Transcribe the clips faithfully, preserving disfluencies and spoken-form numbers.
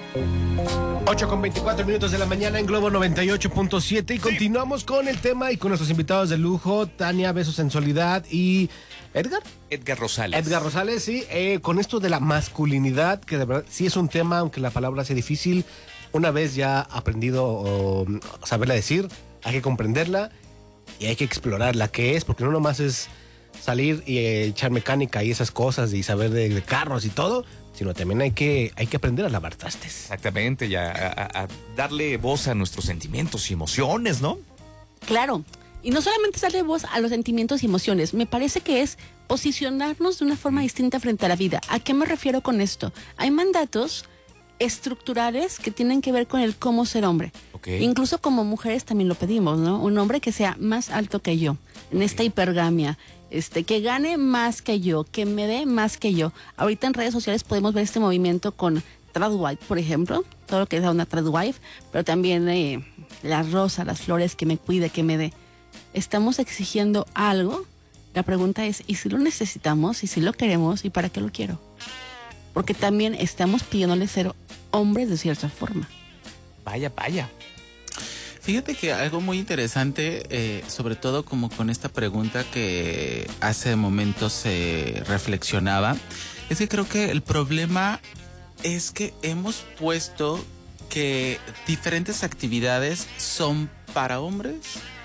ocho con veinticuatro minutos de la mañana en Globo noventa y ocho punto siete y sí. Continuamos con el tema y con nuestros invitados de lujo, Tania, Beso Sensualidad y Edgar. Edgar Rosales. Edgar Rosales, sí, eh, con esto de la masculinidad, que de verdad sí es un tema, aunque la palabra sea difícil, una vez ya aprendido o saberla decir, hay que comprenderla y hay que explorarla, qué es, porque no nomás es salir y eh, echar mecánica y esas cosas y saber de, de carros y todo, sino también hay que, hay que aprender a lavar trastes. Exactamente, y a, a, a darle voz a nuestros sentimientos y emociones, ¿no? Claro, y no solamente darle voz a los sentimientos y emociones, me parece que es posicionarnos de una forma distinta frente a la vida. ¿A qué me refiero con esto? Hay mandatos estructurales que tienen que ver con el cómo ser hombre. Okay. Incluso como mujeres también lo pedimos, ¿no? Un hombre que sea más alto que yo, en okay. esta hipergamia, este, que gane más que yo, que me dé más que yo. Ahorita en redes sociales podemos ver este movimiento con Tradwife, por ejemplo, todo lo que es una Tradwife, pero también eh, la rosa, las flores, que me cuide, que me dé. Estamos exigiendo algo. La pregunta es, ¿y si lo necesitamos? ¿Y si lo queremos? ¿Y para qué lo quiero? Porque también estamos pidiéndole ser hombres de cierta forma. Vaya, vaya. Fíjate que algo muy interesante, eh, sobre todo como con esta pregunta que hace momentos se reflexionaba, es que creo que el problema es que hemos puesto que diferentes actividades son para hombres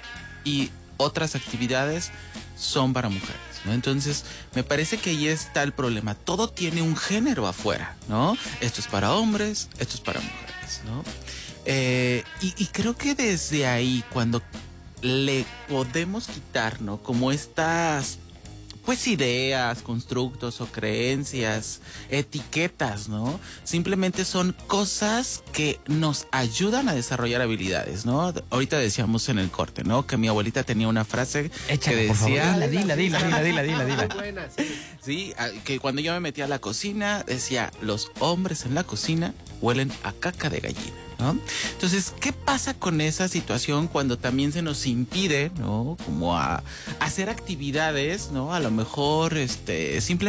y otras actividades son para mujeres, ¿no? Entonces, me parece que ahí está el problema. Todo tiene un género afuera, ¿no? Esto es para hombres, esto es para mujeres, ¿no? Eh, y, y creo que desde ahí, cuando le podemos quitar, ¿no? Como estas, pues, ideas, constructos o creencias, etiquetas, ¿no? Simplemente son cosas que nos ayudan a desarrollar habilidades, ¿no? Ahorita decíamos en el corte, ¿no? Que mi abuelita tenía una frase Échala, que decía... Dila, dila, dila, dila, dila, dila, dila. Buena, sí. Sí, que cuando yo me metía a la cocina, decía, los hombres en la cocina huelen a caca de gallina, ¿no? Entonces, ¿qué pasa con esa situación cuando también se nos impide, ¿no? Como a hacer actividades, ¿no? A lo mejor, este, simplemente